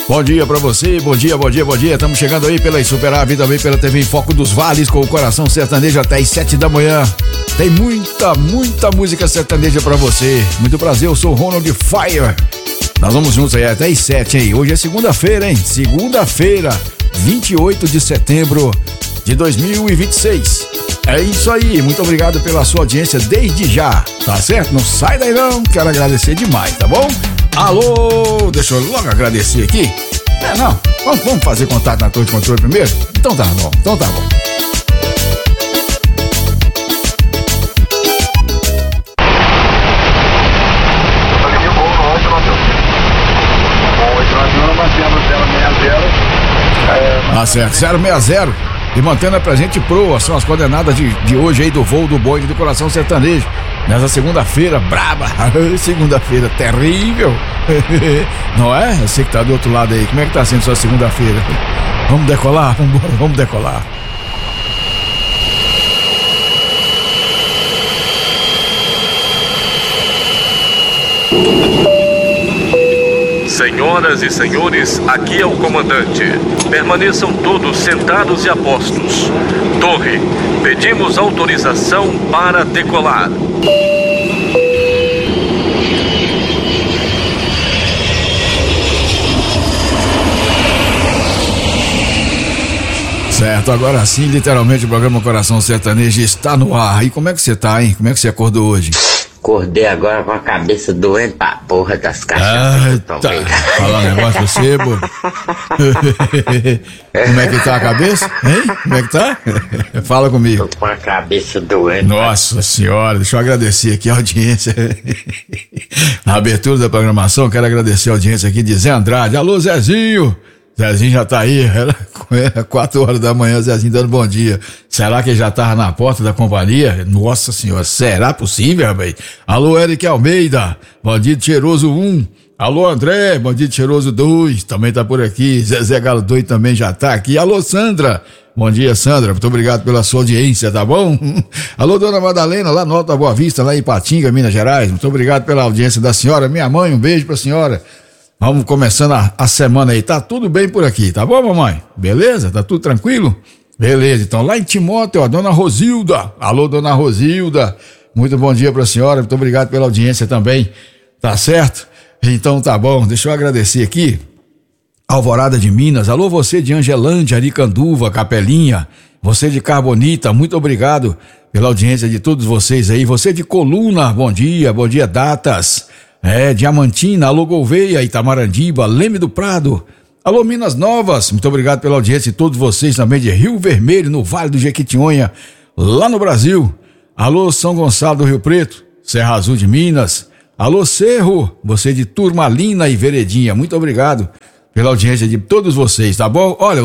Bom dia pra você, bom dia. Estamos chegando aí pela Superávit, também pela TV Foco dos Vales, com o Coração Sertanejo até às 7 da manhã. Tem muita música sertaneja pra você. Muito prazer, eu sou o Ronald Fire. Nós vamos juntos aí até às 7, hein? Hoje é segunda-feira, hein? Segunda-feira, 28 de setembro de 2026. É isso aí, muito obrigado pela sua audiência desde já, tá certo? Não sai daí não, quero agradecer demais, tá bom? Alô, deixa eu logo agradecer aqui. Vamos fazer contato na torre de controle primeiro? Então tá bom. Tá certo, 060 e mantendo a presente proa, são as coordenadas de hoje aí do voo do Boeing do Coração Sertanejo. Nessa segunda-feira braba, segunda-feira terrível, não é? Você que tá do outro lado aí, como é que tá sendo sua segunda-feira? Vamos decolar? Vamos decolar. Senhoras e senhores, aqui é o comandante. Permaneçam todos sentados e a postos. Torre, pedimos autorização para decolar. Certo, agora sim, literalmente o programa Coração Sertanejo está no ar. E como é que você tá, hein? Como é que você acordou hoje? Acordei agora com a cabeça doendo pra porra das cachaças. Falar um negócio pra você, pô. Como é que tá a cabeça? Hein? Como é que tá? Fala comigo. Tô com a cabeça doendo. Nossa senhora, deixa eu agradecer aqui a audiência. Na abertura da programação, quero agradecer a audiência aqui de Zé Andrade. Alô, Zezinho! Zezinho já tá aí, era 4 horas da manhã, Zezinho dando bom dia. Será que ele já tava na porta da companhia? Nossa senhora, será possível, rapaz? Alô, Eric Almeida, bandido cheiroso 1. Alô, André, bandido cheiroso 2, também tá por aqui. Zezé Galo 2 também já tá aqui. Alô, Sandra, bom dia, Sandra, muito obrigado pela sua audiência, tá bom? Alô, Dona Madalena, lá no Alto da Boa Vista, lá em Ipatinga, Minas Gerais, muito obrigado pela audiência da senhora. Minha mãe, um beijo pra senhora. Vamos começando a semana aí, tá tudo bem por aqui, tá bom, mamãe? Beleza? Tá tudo tranquilo? Beleza, então lá em Timóteo, a Dona Rosilda. Alô, Dona Rosilda, muito bom dia pra senhora, muito obrigado pela audiência também, tá certo? Então tá bom, deixa eu agradecer aqui, Alvorada de Minas, alô você de Angelândia, Aricanduva, Capelinha, você de Carbonita, muito obrigado pela audiência de todos vocês aí, você de Coluna, bom dia Datas. Diamantina, alô Gouveia, Itamarandiba, Leme do Prado, alô Minas Novas, muito obrigado pela audiência de todos vocês também de Rio Vermelho, no Vale do Jequitinhonha, lá no Brasil, alô São Gonçalo do Rio Preto, Serra Azul de Minas, alô Cerro, você de Turmalina e Veredinha, muito obrigado pela audiência de todos vocês, tá bom? Olha, o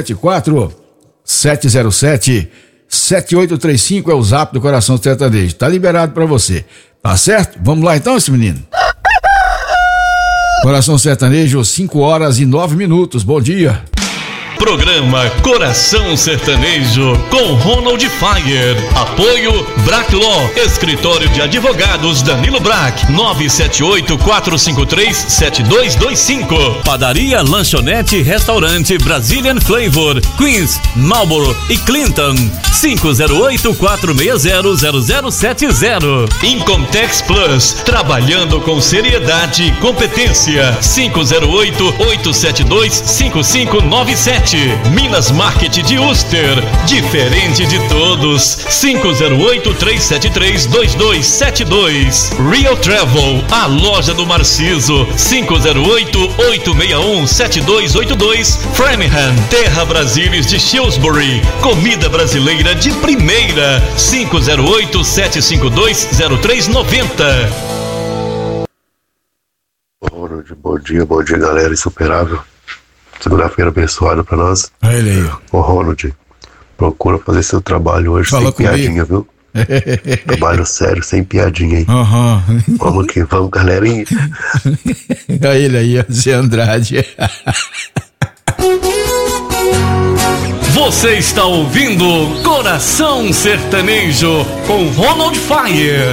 774-707-7835 é o zap do Coração Sertanejo, tá liberado pra você. Tá certo? Vamos lá então, esse menino. Coração Sertanejo, 5h09. Bom dia. Programa Coração Sertanejo com Ronald Fire. Apoio Brac Law, escritório de advogados Danilo Brac, 978-453-7225. Padaria, lanchonete e restaurante Brazilian Flavor, Queens, Marlboro e Clinton, 508-460-0070. Incomtex Plus, trabalhando com seriedade e competência, 508-872-5597. Minas Market de Uster, diferente de todos, 508-373-2272. Real Travel, a loja do Marciso, 508-861-7282. Framingham, Terra Brasilis de Shrewsbury, comida brasileira de primeira, 508-752-0390. Bom dia galera insuperável. Segunda-feira abençoada pra nós. Ele aí. Ô Ronald, procura fazer seu trabalho hoje. Fala sem piadinha, viu? Trabalho sério, sem piadinha, hein? Vamos que vamos, galerinha. Olha ele aí, Zé Andrade. Você está ouvindo Coração Sertanejo com Ronald Fire.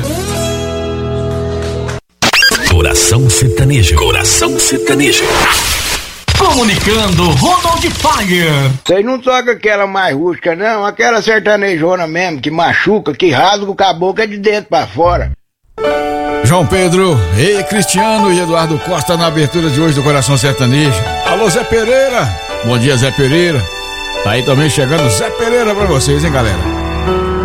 Coração Sertanejo. Coração Sertanejo. Comunicando, Ronald Fire. Vocês não tocam aquela mais rústica, não? Aquela sertanejona mesmo, que machuca, que rasga o caboclo é de dentro pra fora. João Pedro, e Cristiano e Eduardo Costa na abertura de hoje do Coração Sertanejo. Alô, Zé Pereira. Bom dia, Zé Pereira. Tá aí também chegando Zé Pereira pra vocês, hein, galera?